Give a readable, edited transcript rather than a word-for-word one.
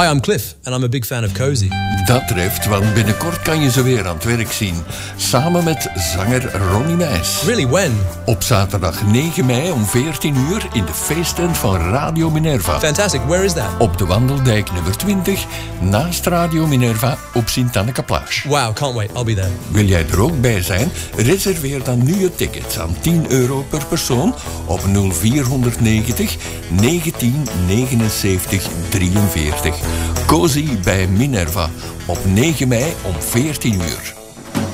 Hi, I'm Cliff and I'm a big fan of Cozy. Dat treft, want binnenkort kan je ze weer aan het werk zien. Samen met zanger Ronnie Meijs. Really, when? Op zaterdag 9 mei om 14 uur in de feesttent van Radio Minerva. Fantastic, where is that? Op de Wandeldijk nummer 20, naast Radio Minerva op Sint-Anneke-Plage. Wow, can't wait, I'll be there. Wil jij er ook bij zijn? Reserveer dan nu je tickets aan €10 per persoon op 0490 19 79 43. Cozy bij Minerva op 9 mei om 14 uur.